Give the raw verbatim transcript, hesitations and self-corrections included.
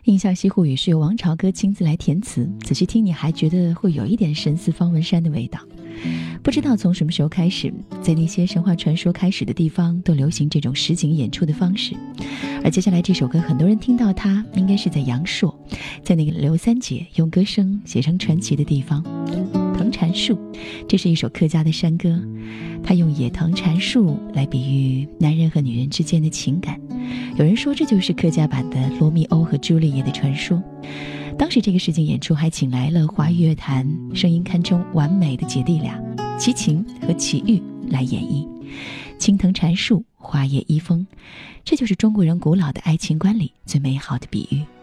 印象西湖雨是由王朝歌亲自来填词，仔细听你还觉得会有一点神似方文山的味道。不知道从什么时候开始，在那些神话传说开始的地方都流行这种实景演出的方式。而接下来这首歌很多人听到它应该是在阳朔，在那个刘三姐用歌声写成传奇的地方。藤缠树，这是一首客家的山歌，它用野藤缠树来比喻男人和女人之间的情感。有人说这就是客家版的罗密欧和朱丽叶的传说。当时这个实景演出还请来了华语乐坛声音堪称完美的姐弟俩齐秦和齐豫来演绎。青藤缠树，花叶依风，这就是中国人古老的爱情观里最美好的比喻。